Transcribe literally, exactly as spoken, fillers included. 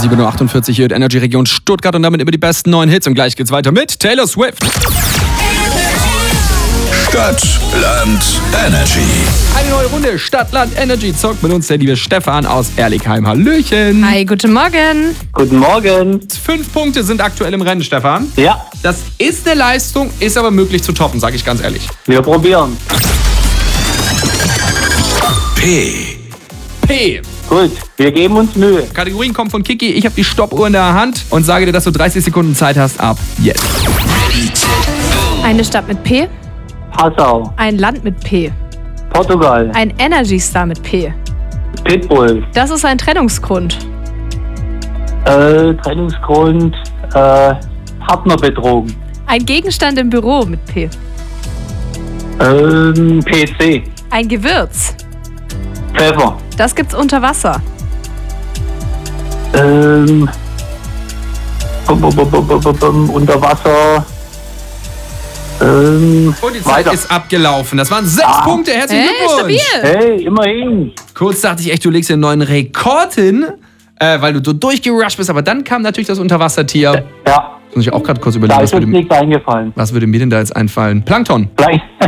sieben Uhr achtundvierzig hier in Energy Region Stuttgart und damit über die besten neuen Hits. Und gleich geht's weiter mit Taylor Swift. Stadt, Land, Energy. Eine neue Runde Stadt, Land, Energy zockt mit uns der liebe Stefan aus Erlikheim. Hallöchen. Hi, guten Morgen. Guten Morgen. Fünf Punkte sind aktuell im Rennen, Stefan. Ja, Das ist eine Leistung, ist aber möglich zu toppen, sage ich ganz ehrlich. wir probieren. P. P. Gut, wir geben uns Mühe. Kategorien kommen von Kiki. Ich habe die Stoppuhr in der Hand und sage dir, dass du dreißig Sekunden Zeit hast ab jetzt. Eine Stadt mit P, Passau, ein Land mit P, Portugal, ein Energy Star mit P. Pitbull, Das ist ein Trennungsgrund. äh, Trennungsgrund, äh, Partner betrogen, Ein Gegenstand im Büro mit P. ähm, P C, Ein Gewürz. Pfeffer, Das gibt's unter Wasser. ähm, bum, bum, bum, bum, bum, bum, unter Wasser, ähm, Und die Zeit weiter. ist abgelaufen. Das waren sechs Punkte. Herzlichen Hey, Glückwunsch. stabil. Hey, immerhin. Kurz dachte ich echt, du legst dir einen neuen Rekord hin, äh, weil du so durchgerusht bist. Aber dann kam natürlich das Unterwassertier. Ja, Muss ich auch gerade kurz überlegen, da was ist uns würde, nichts eingefallen. was würde mir denn da jetzt einfallen? Plankton. Vielleicht.